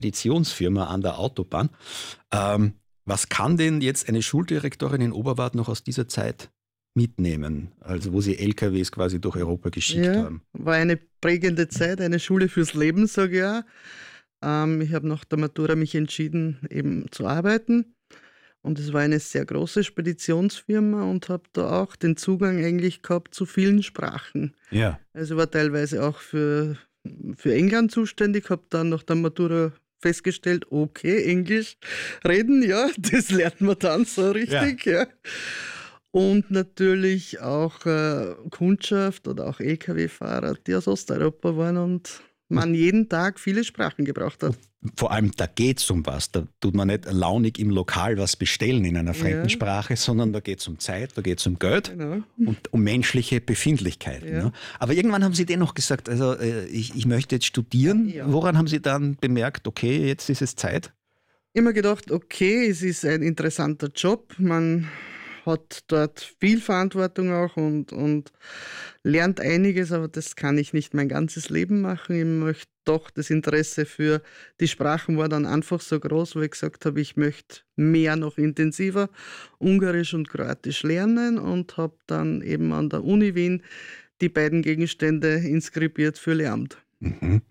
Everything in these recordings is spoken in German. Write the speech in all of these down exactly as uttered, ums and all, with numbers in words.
Speditionsfirma an der Autobahn. Ähm, was kann denn jetzt eine Schuldirektorin in Oberwart noch aus dieser Zeit mitnehmen? Also wo sie L K Ws quasi durch Europa geschickt Ja, haben. war eine prägende Zeit, eine Schule fürs Leben, sage ich auch. Ähm, ich habe nach der Matura mich entschieden, eben zu arbeiten. Und es war eine sehr große Speditionsfirma und habe da auch den Zugang eigentlich gehabt zu vielen Sprachen. Ja. Also war teilweise auch für, für England zuständig, habe dann nach der Matura festgestellt, okay, Englisch reden, ja, das lernt man dann so richtig, ja. Und natürlich auch äh, Kundschaft oder auch L K W-Fahrer, die aus Osteuropa waren und man jeden Tag viele Sprachen gebraucht hat. Vor allem, da geht es um was. Da tut man nicht launig im Lokal was bestellen in einer fremden Ja. Sprache, sondern da geht es um Zeit, da geht es um Geld Genau. und um menschliche Befindlichkeiten. Ja. Ne? Aber irgendwann haben Sie dennoch gesagt, also äh, ich, ich möchte jetzt studieren. Ja. Woran haben Sie dann bemerkt, okay, jetzt ist es Zeit? Immer gedacht, okay, es ist ein interessanter Job, man hat dort viel Verantwortung auch und, und lernt einiges, aber das kann ich nicht mein ganzes Leben machen. Ich möchte doch, das Interesse für die Sprachen war dann einfach so groß, wo ich gesagt habe, ich möchte mehr, noch intensiver Ungarisch und Kroatisch lernen und habe dann eben an der Uni Wien die beiden Gegenstände inskribiert für Lehramt. Mhm.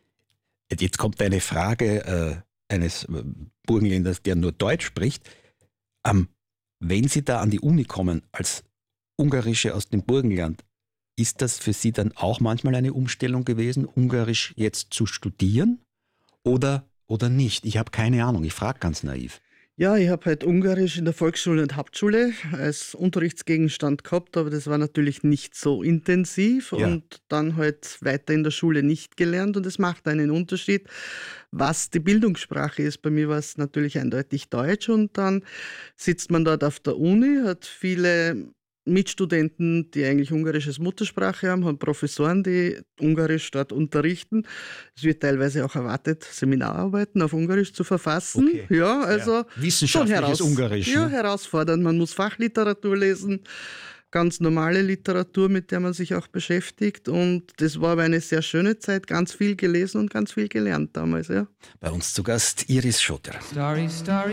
Jetzt kommt eine Frage äh, eines äh, Burgenländers, der nur Deutsch spricht. Ähm, wenn Sie da an die Uni kommen als Ungarische aus dem Burgenland, ist das für Sie dann auch manchmal eine Umstellung gewesen, Ungarisch jetzt zu studieren oder, oder nicht? Ich habe keine Ahnung, ich frage ganz naiv. Ja, ich habe halt Ungarisch in der Volksschule und Hauptschule als Unterrichtsgegenstand gehabt, aber das war natürlich nicht so intensiv Ja. und dann halt weiter in der Schule nicht gelernt und es macht einen Unterschied, was die Bildungssprache ist. Bei mir war es natürlich eindeutig Deutsch und dann sitzt man dort auf der Uni, hat viele Mitstudenten, die eigentlich Ungarisch als Muttersprache haben, haben Professoren, die Ungarisch dort unterrichten. Es wird teilweise auch erwartet, Seminararbeiten auf Ungarisch zu verfassen. Okay. Ja, also Ja. Wissenschaftliches Ungarisch, Ja, ne? herausfordernd. Man muss Fachliteratur lesen, ganz normale Literatur, mit der man sich auch beschäftigt. Und das war aber eine sehr schöne Zeit, ganz viel gelesen und ganz viel gelernt damals. Ja. Bei uns zu Gast Iris Schotter. Starry, starry.